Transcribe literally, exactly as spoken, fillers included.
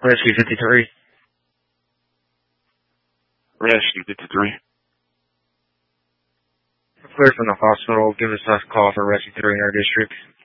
Rescue fifty-three. Rescue fifty-three. Clear from the hospital. Give us a call for Rescue three in our district.